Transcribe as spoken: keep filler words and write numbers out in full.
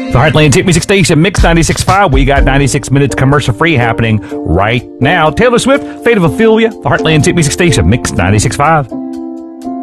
The Heartland Hit Music Station, Mix ninety-six point five. We got ninety-six minutes commercial free happening right now. Taylor Swift, Fate of Ophelia, the Heartland Hit Music Station, Mix ninety-six point five.